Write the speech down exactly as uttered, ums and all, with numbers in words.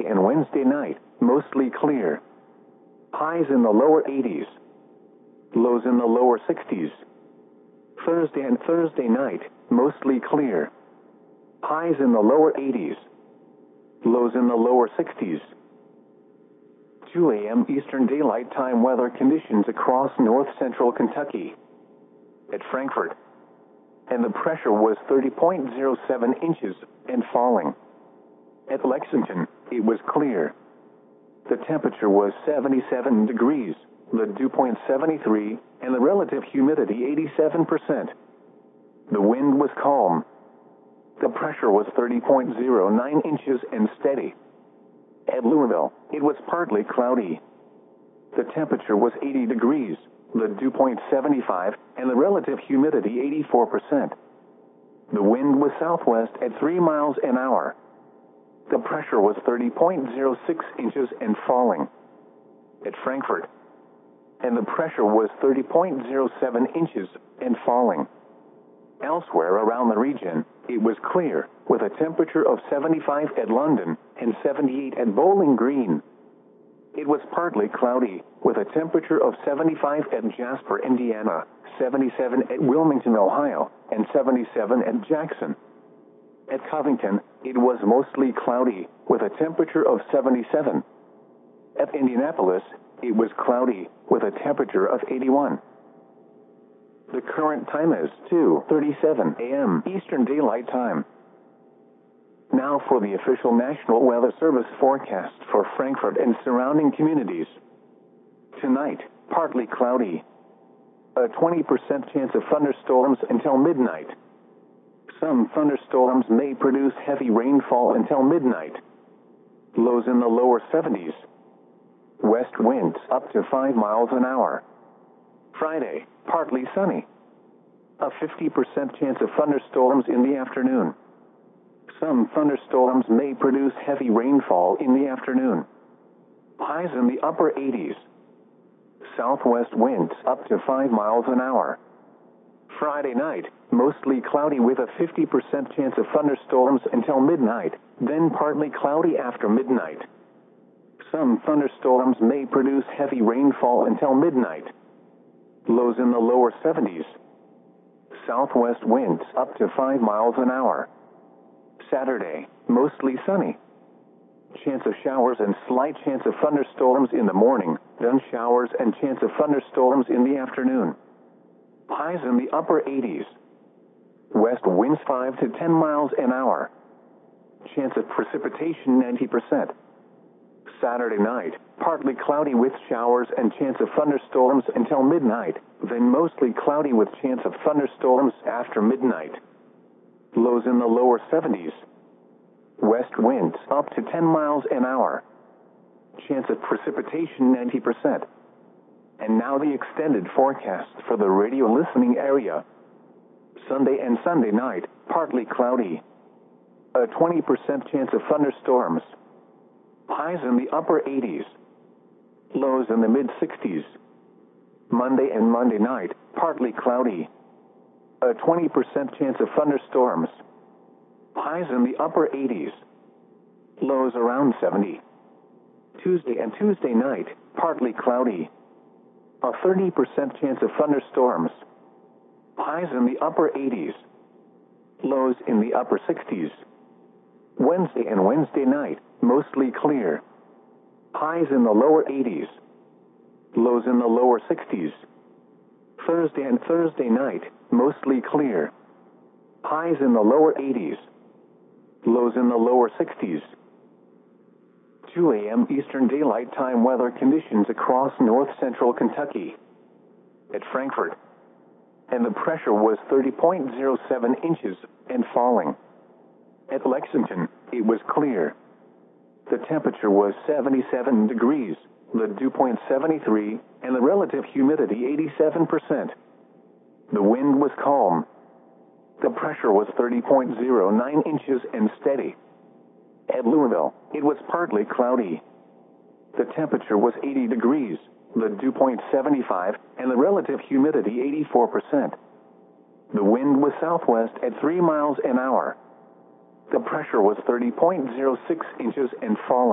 and Wednesday night, mostly clear. Highs in the lower eighties. Lows in the lower sixties. Thursday and Thursday night, mostly clear. Highs in the lower eighties. Lows in the lower sixties. two A M Eastern Daylight Time weather conditions across north central Kentucky. At Frankfort. And the pressure was thirty point zero seven inches and falling. At Lexington, it was clear. The temperature was seventy-seven degrees, the dew point seventy-three, and the relative humidity eighty-seven percent. The wind was calm. The pressure was thirty point zero nine inches and steady. At Louisville, it was partly cloudy. The temperature was eighty degrees, the dew point seventy-five, and the relative humidity eighty-four percent. The wind was southwest at three miles an hour. The pressure was thirty point zero six inches and falling. At Frankfort. And the pressure was thirty point zero seven inches and falling. Elsewhere around the region, it was clear, with a temperature of seventy-five at London and seventy-eight at Bowling Green. It was partly cloudy, with a temperature of seventy-five at Jasper, Indiana, seventy-seven at Wilmington, Ohio, and seventy-seven at Jackson. At Covington, it was mostly cloudy, with a temperature of seventy-seven. At Indianapolis, it was cloudy, with a temperature of eighty-one. The current time is two thirty-seven A M Eastern Daylight Time. Now for the official National Weather Service forecast for Frankfort and surrounding communities. Tonight, partly cloudy. A twenty percent chance of thunderstorms until midnight. Some thunderstorms may produce heavy rainfall until midnight. Lows in the lower seventies. West winds up to five miles an hour. Friday, partly sunny. A fifty percent chance of thunderstorms in the afternoon. Some thunderstorms may produce heavy rainfall in the afternoon. Highs in the upper eighties. Southwest winds up to five miles an hour. Friday night, mostly cloudy with a fifty percent chance of thunderstorms until midnight, then partly cloudy after midnight. Some thunderstorms may produce heavy rainfall until midnight. Lows in the lower seventies. Southwest winds up to five miles an hour. Saturday, mostly sunny. Chance of showers and slight chance of thunderstorms in the morning, then showers and chance of thunderstorms in the afternoon. Highs in the upper eighties. West winds five to ten miles an hour. Chance of precipitation ninety percent. Saturday night, partly cloudy with showers and chance of thunderstorms until midnight, then mostly cloudy with chance of thunderstorms after midnight. Lows in the lower seventies. West winds up to ten miles an hour. Chance of precipitation ninety percent. And now the extended forecast for the radio listening area. Sunday and Sunday night, partly cloudy. A twenty percent chance of thunderstorms. Highs in the upper eighties. Lows in the mid sixties. Monday and Monday night, partly cloudy. A twenty percent chance of thunderstorms. Highs in the upper eighties. Lows around seventy. Tuesday and Tuesday night, partly cloudy. A thirty percent chance of thunderstorms. Highs in the upper eighties. Lows in the upper sixties. Wednesday and Wednesday night, mostly clear. Highs in the lower eighties. Lows in the lower sixties. Thursday and Thursday night, mostly clear. Highs in the lower eighties. Lows in the lower sixties. two A M Eastern Daylight Time weather conditions across north central Kentucky. At Frankfort. And the pressure was thirty point zero seven inches and falling. At Lexington, it was clear. The temperature was seventy-seven degrees, the dew point seventy-three, and the relative humidity eighty-seven percent. The wind was calm. The pressure was thirty point zero nine inches and steady. At Louisville, it was partly cloudy. The temperature was eighty degrees, the dew point seventy-five, and the relative humidity eighty-four percent. The wind was southwest at three miles an hour. The pressure was thirty point zero six inches and falling.